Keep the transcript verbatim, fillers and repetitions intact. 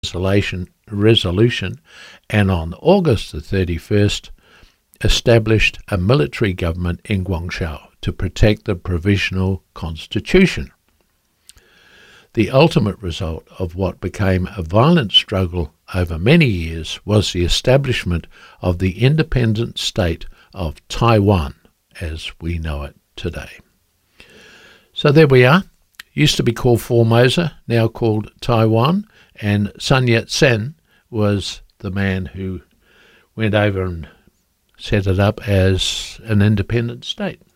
resolution, resolution and on August the thirty-first established a military government in Guangzhou to protect the provisional constitution. The ultimate result of what became a violent struggle over many years was the establishment of the independent state of Taiwan as we know it today. So there we are. Used to be called Formosa, now called Taiwan, and Sun Yat-sen was the man who went over and set it up as an independent state.